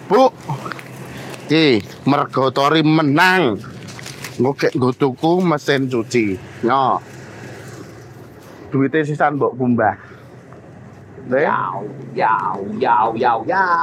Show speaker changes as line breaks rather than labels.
Bu. Ki, mergo Tori menang. Ngokek nggo tuku mesin cuci. Yo. Duitnya sisan mbok kumbah.
Yau, yau, yau, yau, yau.